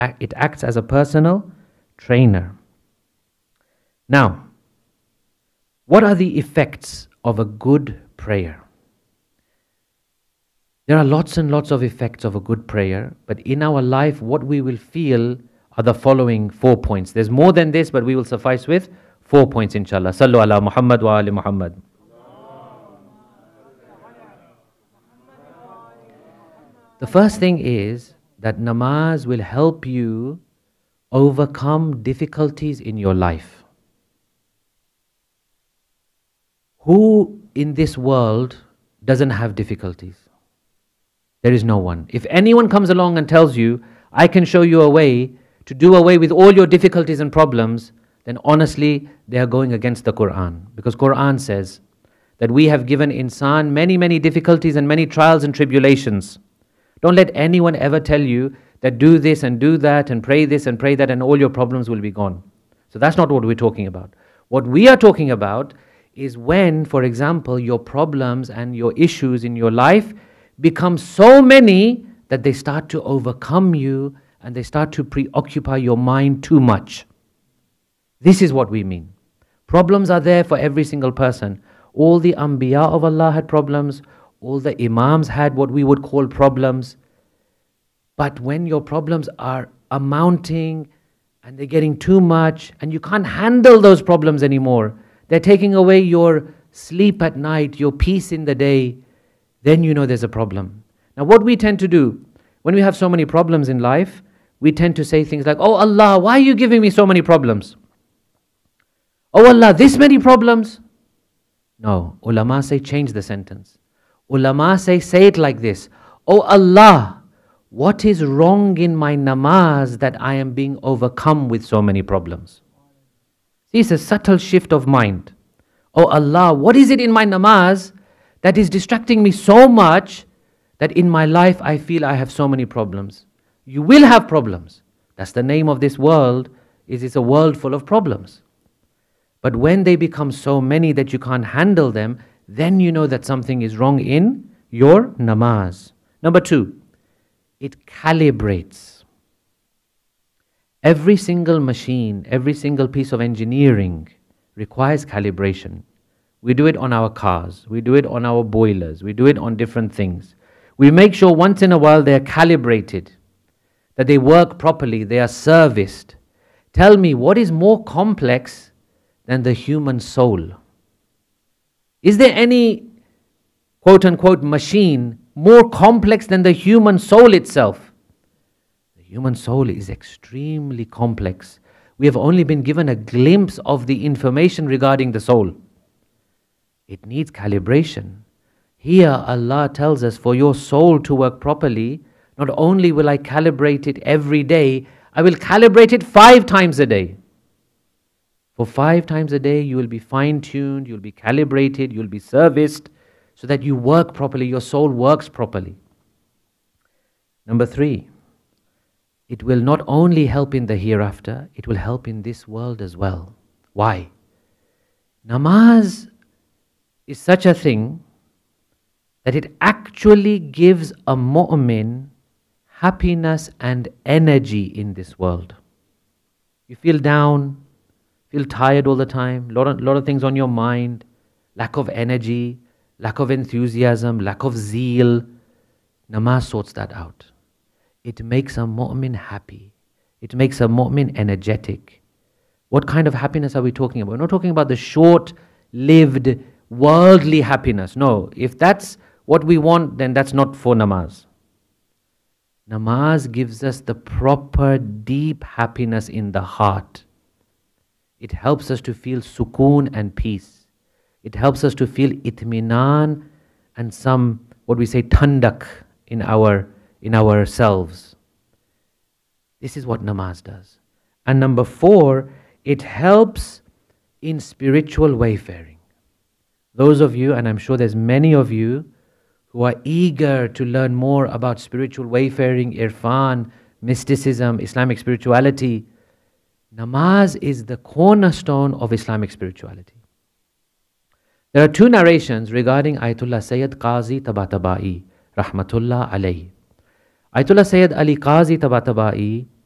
It acts as a personal trainer. Now, what are the effects of a good prayer? There are lots and lots of effects of a good prayer, but in our life, what we will feel are the following 4 points. There's more than this, but we will suffice with 4 points, inshallah. Sallu ala Muhammad wa ali Muhammad. The first thing is that namaz will help you overcome difficulties in your life. Who in this world doesn't have difficulties? There is no one. If anyone comes along and tells you, I can show you a way to do away with all your difficulties and problems, then honestly, they are going against the Quran. Because Quran says that we have given insan many, many difficulties and many trials and tribulations. Don't let anyone ever tell you that do this and do that and pray this and pray that and all your problems will be gone. So that's not what we're talking about. What we are talking about is when, for example, your problems and your issues in your life become so many that they start to overcome you and they start to preoccupy your mind too much. This is what we mean. Problems are there for every single person. All the Anbiya of Allah had problems. All the Imams had what we would call problems. But when your problems are amounting and they're getting too much and you can't handle those problems anymore, they're taking away your sleep at night, your peace in the day, then you know there's a problem. Now what we tend to do, when we have so many problems in life, we tend to say things like, oh Allah, why are you giving me so many problems? Oh Allah, this many problems? No, ulama say change the sentence. Ulama say it like this. Oh Allah, what is wrong in my namaz that I am being overcome with so many problems? See, it's a subtle shift of mind. Oh Allah, what is it in my namaz that is distracting me so much that in my life I feel I have so many problems? You will have problems. That's the name of this world, is it's a world full of problems. But when they become so many that you can't handle them, then you know that something is wrong in your namaz. Number 2, it calibrates. Every single machine, every single piece of engineering requires calibration. We do it on our cars, we do it on our boilers, we do it on different things. We make sure once in a while they are calibrated, that they work properly, they are serviced. Tell me, what is more complex than the human soul? Is there any quote-unquote machine more complex than the human soul itself? The human soul is extremely complex. We have only been given a glimpse of the information regarding the soul. It needs calibration. Here Allah tells us, for your soul to work properly, not only will I calibrate it every day, I will calibrate it 5 times a day. For 5 times a day you will be fine-tuned, you'll be calibrated, you'll be serviced, so that you work properly, your soul works properly. Number 3, it will not only help in the hereafter, it will help in this world as well. Why? Namaz is such a thing that it actually gives a mu'min happiness and energy in this world. You feel down, feel tired all the time, lot of things on your mind, lack of energy, lack of enthusiasm, lack of zeal. Namaz sorts that out. It makes a mu'min happy. It makes a mu'min energetic. What kind of happiness are we talking about? We're not talking about the short-lived worldly happiness. No, if that's what we want, then that's not for namaz. Namaz gives us the proper deep happiness in the heart. It helps us to feel sukoon and peace. It helps us to feel itminan and some, what we say, tandak in ourselves. This is what namaz does. And number 4, it helps in spiritual wayfaring. Those of you, and I'm sure there's many of you, who are eager to learn more about spiritual wayfaring, irfan, mysticism, Islamic spirituality, namaz is the cornerstone of Islamic spirituality. There are 2 narrations regarding Ayatollah Sayyid Qazi Tabatabai, Rahmatullah alayhi. Ayatollah Sayyid Ali Qazi Tabatabai